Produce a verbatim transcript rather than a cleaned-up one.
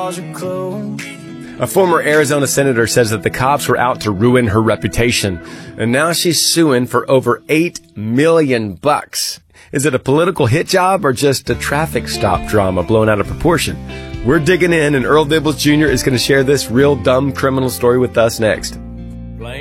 walls are closed. A former Arizona senator says that the cops were out to ruin her reputation, and now she's suing for over eight million bucks. Is it a political hit job or just a traffic stop drama blown out of proportion? We're digging in, and Earl Dibbles Junior is going to share this real dumb criminal story with us next.